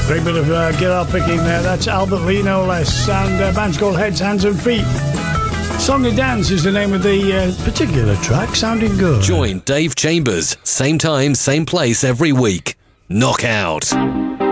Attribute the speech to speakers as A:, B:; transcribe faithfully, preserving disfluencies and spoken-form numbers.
A: Great bit of uh, guitar picking there. That's Albert Lee, no less. And uh, band's called Heads, Hands and Feet. Song and Dance is the name of the uh, particular track. Sounding good.
B: Join Dave Chambers, same time, same place every week. Knockout.